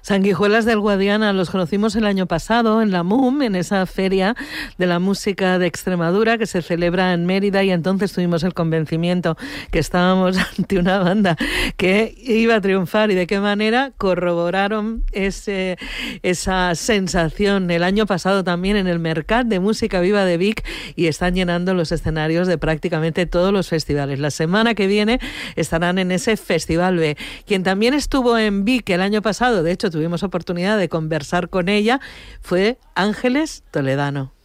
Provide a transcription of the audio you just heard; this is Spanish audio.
Sanguijuelas del Guadiana los conocimos el año pasado en la MUM, en esa feria de la música de Extremadura que se celebra en Mérida, y entonces tuvimos el convencimiento que estábamos ante una banda que iba a triunfar, y de qué manera corroboraron esa sensación el año pasado también en el Mercat de Música Viva de Vic, y están llenando los escenarios de prácticamente todos los festivales. La semana que viene estarán en ese Festival B. Quien también estuvo en Vic el año pasado, de hecho tuvimos oportunidad de conversar con ella, fue Ángeles Toledano.